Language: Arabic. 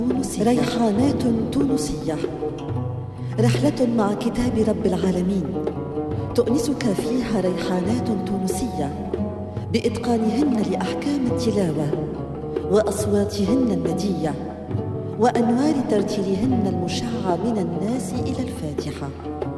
ريحانات تونسية، رحلة مع كتاب رب العالمين تؤنسك فيها ريحانات تونسية بإتقانهن لأحكام التلاوة وأصواتهن الندية وأنوار ترتيلهن المشع من الناس إلى الفاتحة.